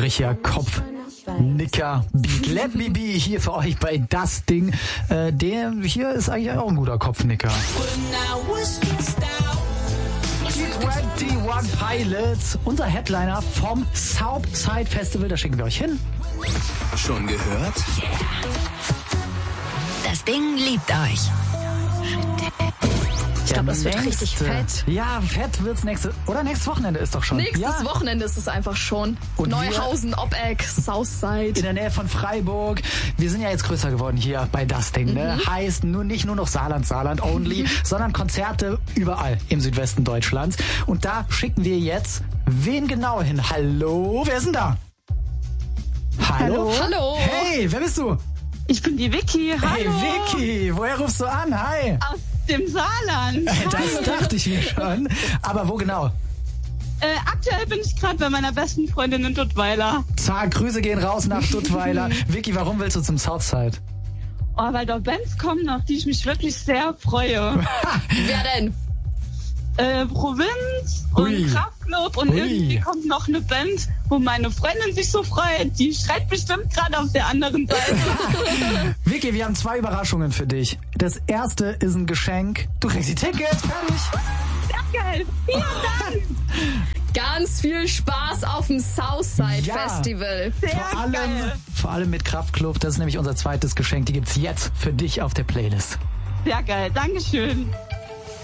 richtiger Kopfnicker-Beat. Let Me Be hier für euch bei Das Ding. Der hier ist eigentlich auch ein guter Kopfnicker. 21 Pilots, unser Headliner vom Southside Festival, da schicken wir euch hin. Schon gehört? Das Ding liebt euch. Ich glaube, das wird richtig fett. Ja, fett wird's nächstes Wochenende ist doch schon. Nächstes Wochenende ist es einfach schon. Und Neuhausen, Obeck, Southside. In der Nähe von Freiburg. Wir sind ja jetzt größer geworden hier bei Das Ding. Ne? Heißt nicht nur noch Saarland only, sondern Konzerte überall im Südwesten Deutschlands. Und da schicken wir jetzt wen genau hin? Hallo, wer ist denn da? Hallo? Hallo. Hey, wer bist du? Ich bin die Vicky. Hallo. Hey Vicky, woher rufst du an? Hi. Aus dem Saarland. Das dachte ich mir schon. Aber wo genau? Aktuell bin ich gerade bei meiner besten Freundin in Duttweiler. Grüße gehen raus nach Duttweiler. Vicky, warum willst du zum Southside? Oh, weil da Bands kommen, auf die ich mich wirklich sehr freue. Wer denn? Provinz und Kraftklub und irgendwie kommt noch eine Band, wo meine Freundin sich so freut. Die schreit bestimmt gerade auf der anderen Seite. Vicky, wir haben 2 Überraschungen für dich. Das erste ist ein Geschenk. Du kriegst die Tickets, fertig. Sehr geil. Vielen Dank. Ganz viel Spaß auf dem Southside Festival. Vor allem mit Kraftklub. Das ist nämlich unser zweites Geschenk. Die gibt's jetzt für dich auf der Playlist. Sehr geil. Dankeschön.